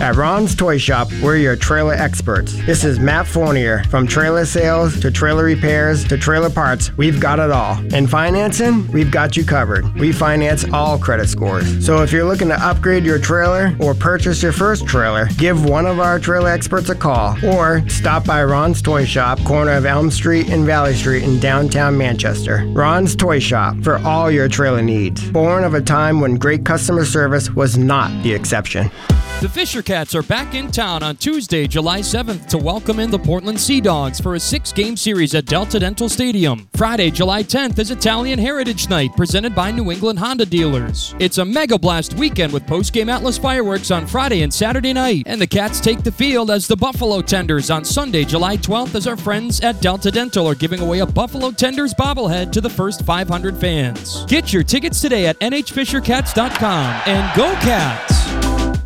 At Ron's Toy Shop, we're your trailer experts. This is Matt Fournier. From trailer sales to trailer repairs to trailer parts, we've got it all. And financing, we've got you covered. We finance all credit scores. So if you're looking to upgrade your trailer or purchase your first trailer, give one of our trailer experts a call or stop by Ron's Toy Shop, corner of Elm Street and Valley Street in downtown Manchester. Ron's Toy Shop for all your trailer needs. Born of a time when great customer service was not the exception. The Fisher Cats are back in town on Tuesday, July 7th to welcome in the Portland Sea Dogs for a 6-game series at Delta Dental Stadium. Friday, July 10th is Italian Heritage Night presented by New England Honda Dealers. It's a Mega Blast weekend with post-game Atlas fireworks on Friday and Saturday night. And the Cats take the field as the Buffalo Tenders on Sunday, July 12th, as our friends at Delta Dental are giving away a Buffalo Tenders bobblehead to the first 500 fans. Get your tickets today at nhfishercats.com and go Cats!